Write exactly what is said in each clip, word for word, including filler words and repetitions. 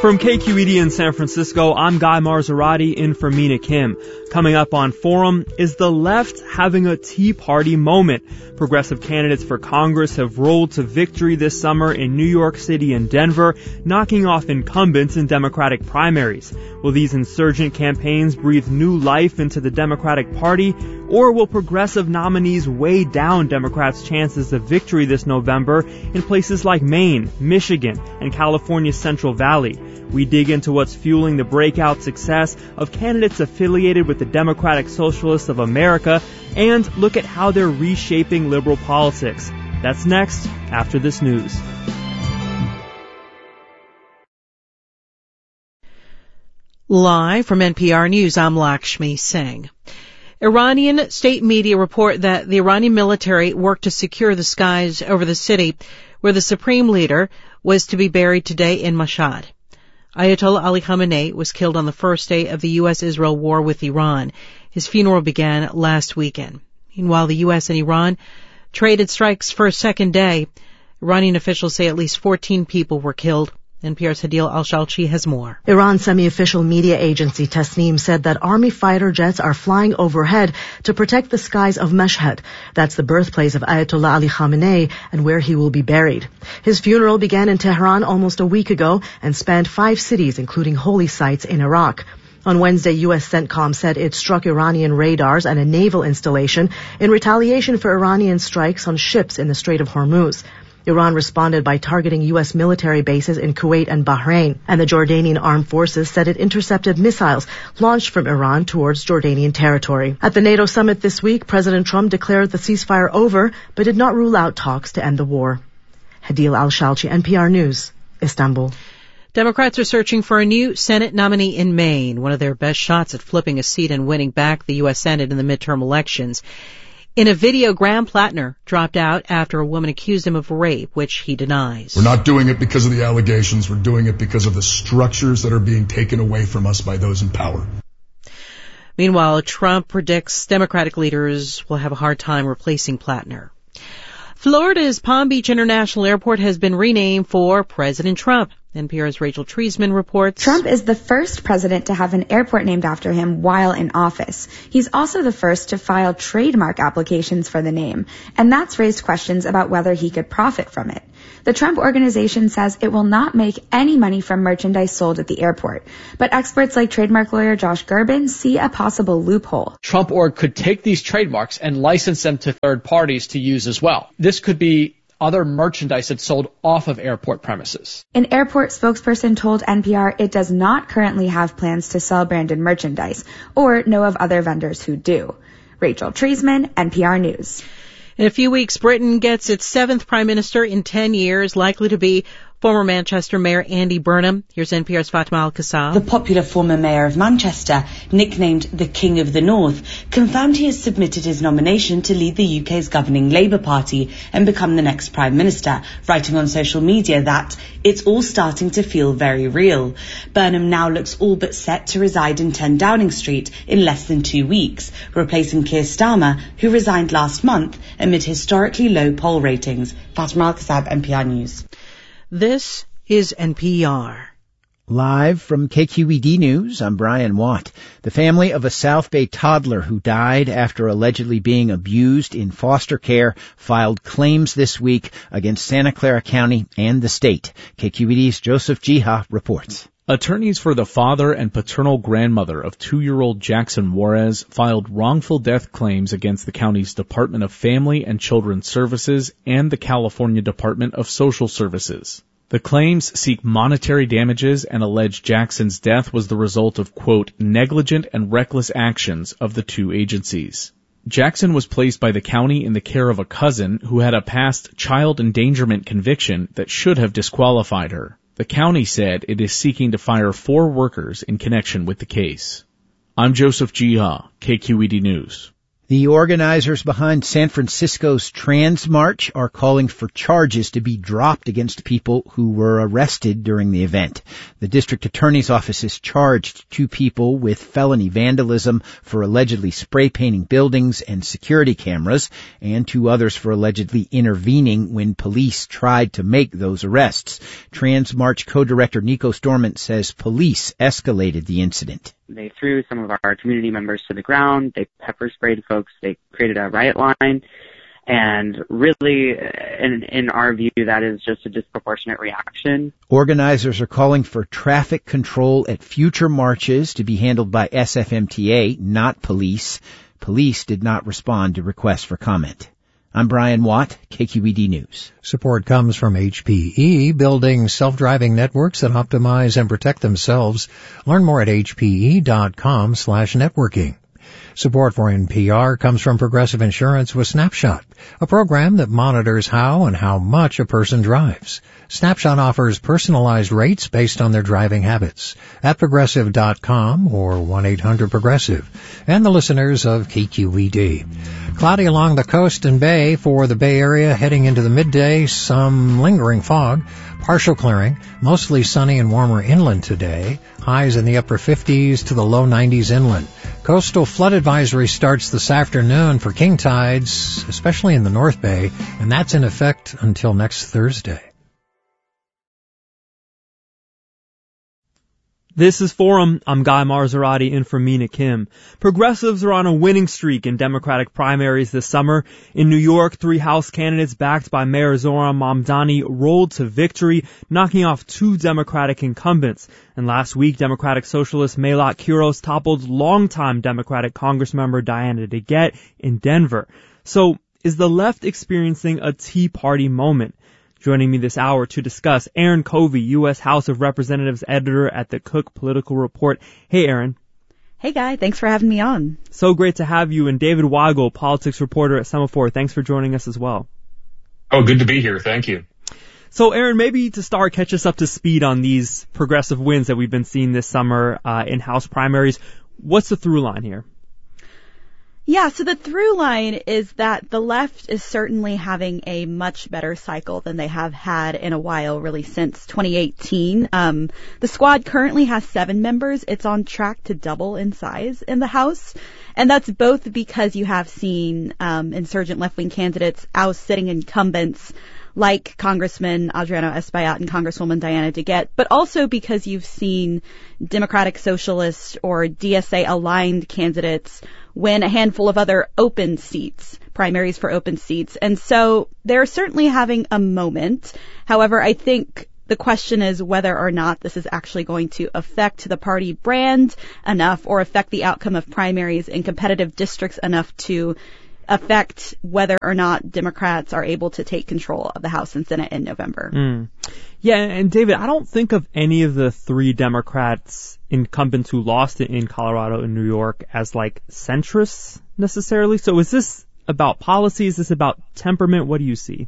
From K Q E D in San Francisco, I'm Guy Marzorati in for Mina Kim. Coming up on Forum, is the left having a Tea Party moment? Progressive candidates for Congress have rolled to victory this summer in New York City and Denver, knocking off incumbents in Democratic primaries. Will these insurgent campaigns breathe new life into the Democratic Party, or will progressive nominees weigh down Democrats' chances of victory this November in places like Maine, Michigan, and California's Central Valley? We dig into what's fueling the breakout success of candidates affiliated with the Democratic Socialists of America and look at how they're reshaping liberal politics. That's next, after this news. Live from N P R News, I'm Lakshmi Singh. Iranian state media report that the Iranian military worked to secure the skies over the city where the supreme leader was to be buried today in Mashhad. Ayatollah Ali Khamenei was killed on the first day of the U S Israel war with Iran. His funeral began last weekend. Meanwhile, the U S and Iran traded strikes for a second day. Iranian officials say at least fourteen people were killed. N P R's Hadil Al-Shalchi has more. Iran's semi-official media agency Tasnim said that army fighter jets are flying overhead to protect the skies of Mashhad. That's the birthplace of Ayatollah Ali Khamenei and where he will be buried. His funeral began in Tehran almost a week ago and spanned five cities, including holy sites in Iraq. On Wednesday, U S CENTCOM said it struck Iranian radars and a naval installation in retaliation for Iranian strikes on ships in the Strait of Hormuz. Iran responded by targeting U S military bases in Kuwait and Bahrain, and the Jordanian armed forces said it intercepted missiles launched from Iran towards Jordanian territory. At the NATO summit this week, President Trump declared the ceasefire over, but did not rule out talks to end the war. Hadil Al-Shalchi, N P R News, Istanbul. Democrats are searching for a new Senate nominee in Maine, one of their best shots at flipping a seat and winning back the U S Senate in the midterm elections. In a video, Graham Plattner dropped out after a woman accused him of rape, which he denies. We're not doing it because of the allegations. We're doing it because of the structures that are being taken away from us by those in power. Meanwhile, Trump predicts Democratic leaders will have a hard time replacing Plattner. Florida's Palm Beach International Airport has been renamed for President Trump. N P R's Rachel Treisman reports. Trump is the first president to have an airport named after him while in office. He's also the first to file trademark applications for the name, and that's raised questions about whether he could profit from it. The Trump Organization says it will not make any money from merchandise sold at the airport, but experts like trademark lawyer Josh Gerben see a possible loophole. Trump Org could take these trademarks and license them to third parties to use as well. This could be other merchandise that's sold off of airport premises. An airport spokesperson told N P R it does not currently have plans to sell branded merchandise or know of other vendors who do. Rachel Treisman, N P R News. In a few weeks, Britain gets its seventh prime minister in ten years, likely to be former Manchester Mayor Andy Burnham. Here's N P R's Fatma Al-Kassab. The popular former mayor of Manchester, nicknamed the King of the North, confirmed he has submitted his nomination to lead the U K's governing Labour Party and become the next Prime Minister, writing on social media that it's all starting to feel very real. Burnham now looks all but set to reside in ten Downing Street in less than two weeks, replacing Keir Starmer, who resigned last month amid historically low poll ratings. Fatma Al-Kassab, N P R News. This is N P R. Live from K Q E D News, I'm Brian Watt. The family of a South Bay toddler who died after allegedly being abused in foster care filed claims this week against Santa Clara County and the state. K Q E D's Joseph Jiha reports. Attorneys for the father and paternal grandmother of two-year-old Jackson Juarez filed wrongful death claims against the county's Department of Family and Children's Services and the California Department of Social Services. The claims seek monetary damages and allege Jackson's death was the result of, quote, negligent and reckless actions of the two agencies. Jackson was placed by the county in the care of a cousin who had a past child endangerment conviction that should have disqualified her. The county said it is seeking to fire four workers in connection with the case. I'm Joseph Jiha, K Q E D News. The organizers behind San Francisco's Trans March are calling for charges to be dropped against people who were arrested during the event. The district attorney's office has charged two people with felony vandalism for allegedly spray painting buildings and security cameras, and two others for allegedly intervening when police tried to make those arrests. Trans March co-director Nico Stormont says police escalated the incident. They threw some of our community members to the ground. They pepper sprayed folks. They created a riot line. And really, in, in our view, that is just a disproportionate reaction. Organizers are calling for traffic control at future marches to be handled by S F M T A, not police. Police did not respond to requests for comment. I'm Brian Watt, K Q E D News. Support comes from H P E, building self-driving networks that optimize and protect themselves. Learn more at hpe.com slash networking. Support for N P R comes from Progressive Insurance with Snapshot, a program that monitors how and how much a person drives. Snapshot offers personalized rates based on their driving habits at progressive dot com or one eight hundred progressive. And the listeners of K Q E D. Cloudy along the coast and bay for the Bay Area heading into the midday, some lingering fog, partial clearing, mostly sunny and warmer inland today, highs in the upper fifties to the low nineties inland. Coastal flood advisory starts this afternoon for king tides, especially in the North Bay, and that's in effect until next Thursday. This is Forum. I'm Guy Marzorati in for Mina Kim. Progressives are on a winning streak in Democratic primaries this summer. In New York, three House candidates backed by Mayor Zohran Mamdani rolled to victory, knocking off two Democratic incumbents. And last week, Democratic Socialist Melat Quiros toppled longtime Democratic Congressmember Diana DeGette in Denver. So, is the left experiencing a Tea Party moment? Joining me this hour to discuss, Aaron Covey, U S House of Representatives editor at the Cook Political Report. Hey, Aaron. Hey, Guy. Thanks for having me on. So great to have you. And David Weigel, politics reporter at Semaphore. Thanks for joining us as well. Oh, good to be here. Thank you. So, Aaron, maybe to start, catch us up to speed on these progressive wins that we've been seeing this summer uh, in House primaries. What's the through line here? Yeah, so the through line is that the left is certainly having a much better cycle than they have had in a while, really since twenty eighteen. Um, the squad currently has seven members. It's on track to double in size in the House. And that's both because you have seen um, insurgent left-wing candidates oust sitting incumbents like Congressman Adriano Espaillat and Congresswoman Diana DeGette, but also because you've seen Democratic Socialist or D S A-aligned candidates win a handful of other open seats, primaries for open seats. And so they're certainly having a moment. However, I think the question is whether or not this is actually going to affect the party brand enough or affect the outcome of primaries in competitive districts enough to affect whether or not Democrats are able to take control of the House and Senate in November. Mm. Yeah, and David, I don't think of any of the three Democrats incumbents who lost it in Colorado and New York as like centrists necessarily. So is this about policy? Is this about temperament? What do you see?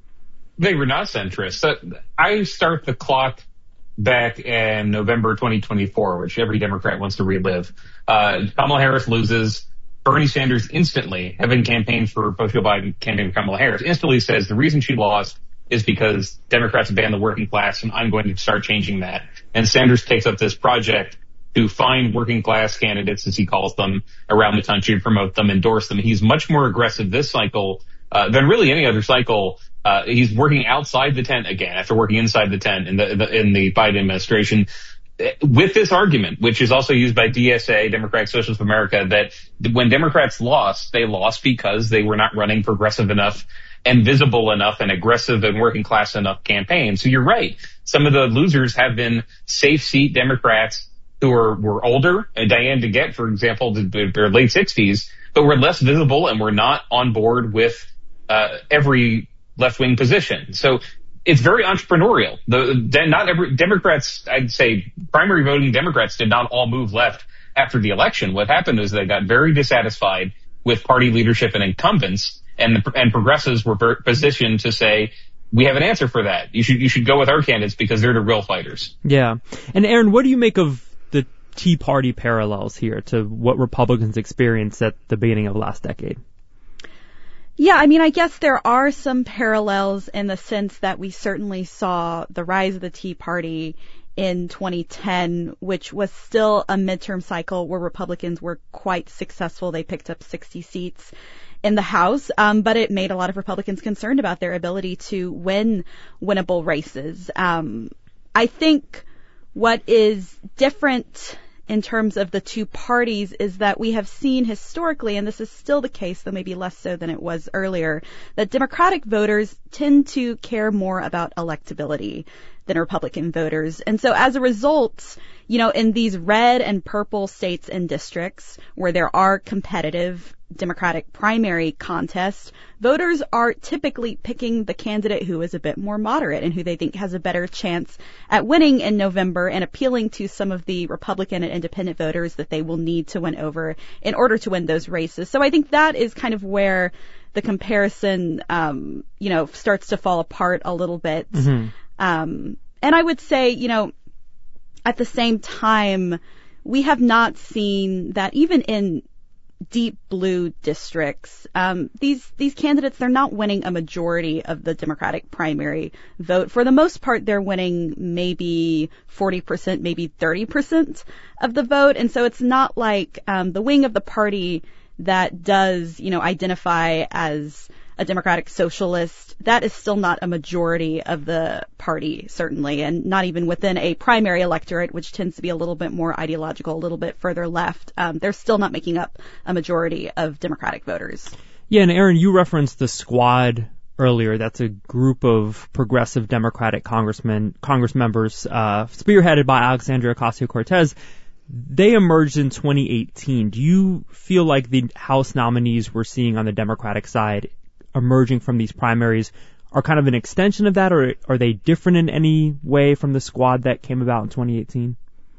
They were not centrists. I start the clock back in November twenty twenty-four, which every Democrat wants to relive. Uh, Kamala Harris loses. Bernie Sanders instantly, having campaigned for both Joe Biden, campaigned for Kamala Harris, instantly says the reason she lost is because Democrats banned the working class, and I'm going to start changing that. And Sanders takes up this project to find working class candidates, as he calls them, around the country, promote them, endorse them. He's much more aggressive this cycle uh, than really any other cycle. Uh, he's working outside the tent again after working inside the tent in the, the in the Biden administration, with this argument, which is also used by D S A, Democratic Socialists of America, that when Democrats lost, they lost because they were not running progressive enough and visible enough and aggressive and working class enough campaigns. So you're right. Some of the losers have been safe seat Democrats who are, were older. And Diane DeGette, for example, their late sixties, but were less visible and were not on board with uh, every left-wing position. So it's very entrepreneurial. The, not every Democrats, I'd say primary voting Democrats did not all move left after the election. What happened is they got very dissatisfied with party leadership and incumbents, and the, and progressives were positioned to say, we have an answer for that. You should, you should go with our candidates because they're the real fighters. Yeah. And Aaron, what do you make of the Tea Party parallels here to what Republicans experienced at the beginning of last decade? Yeah, I mean, I guess there are some parallels in the sense that we certainly saw the rise of the Tea Party in twenty ten, which was still a midterm cycle where Republicans were quite successful. They picked up sixty seats in the House, um, but it made a lot of Republicans concerned about their ability to win winnable races. Um, I think what is different in terms of the two parties is that we have seen historically, and this is still the case, though maybe less so than it was earlier, that Democratic voters tend to care more about electability than Republican voters. And so as a result, you know, in these red and purple states and districts where there are competitive Democratic primary contests, voters are typically picking the candidate who is a bit more moderate and who they think has a better chance at winning in November and appealing to some of the Republican and independent voters that they will need to win over in order to win those races. So I think that is kind of where the comparison, um, you know, starts to fall apart a little bit. Mm-hmm. Um, and I would say, you know, at the same time, we have not seen that even in deep blue districts, um, these these candidates, they're not winning a majority of the Democratic primary vote. For the most part, they're winning maybe forty percent, maybe thirty percent of the vote. And so it's not like um, the wing of the party that does, you know, identify as a Democratic socialist, that is still not a majority of the party, certainly, and not even within a primary electorate, which tends to be a little bit more ideological, a little bit further left. Um, they're still not making up a majority of Democratic voters. Yeah, and Aaron, you referenced the Squad earlier. That's a group of progressive Democratic congressmen, Congress members, uh, spearheaded by Alexandria Ocasio-Cortez. They emerged in twenty eighteen. Do you feel like the House nominees we're seeing on the Democratic side emerging from these primaries are kind of an extension of that, or are they different in any way from the Squad that came about in twenty eighteen?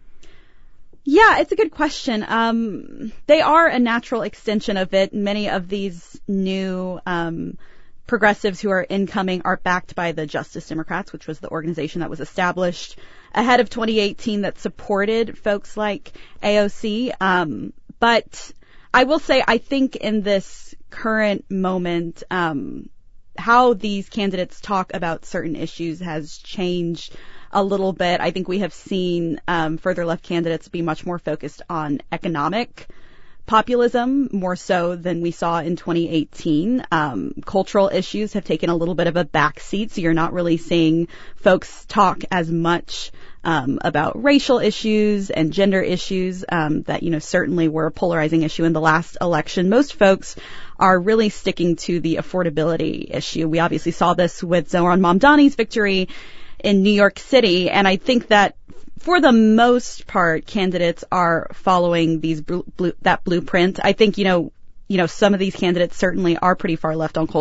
Yeah, it's a good question. Um, they are a natural extension of it. Many of these new um, progressives who are incoming are backed by the Justice Democrats, which was the organization that was established ahead of twenty eighteen that supported folks like A O C. Um, but I will say, I think in this current moment, um, how these candidates talk about certain issues has changed a little bit. I think we have seen um, further left candidates be much more focused on economic populism, more so than we saw in twenty eighteen. Um, cultural issues have taken a little bit of a backseat, so you're not really seeing folks talk as much um, about racial issues and gender issues um, that, you know, certainly were a polarizing issue in the last election. Most folks are really sticking to the affordability issue. We obviously saw this with Zohran Mamdani's victory in New York City, and I think that for the most part, candidates are following these blue, blue, that blueprint. I think, you know, you know, some of these candidates certainly are pretty far left on culture.